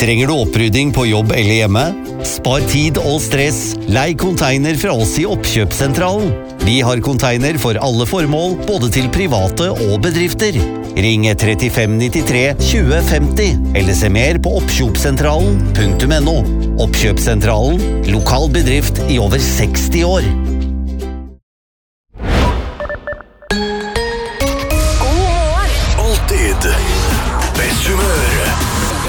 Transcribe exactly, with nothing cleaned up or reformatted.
Trenger du opprydding på jobb eller hjemme? Spar tid og stress. Lei container fra oss i Oppkjøpssentralen. Vi har container for alle formål, både til private og bedrifter. Ring trettifem nittitre tjue femti, eller se mer på oppkjøpssentralen punktum no. Oppkjøpssentralen, lokal bedrift i over seksti år.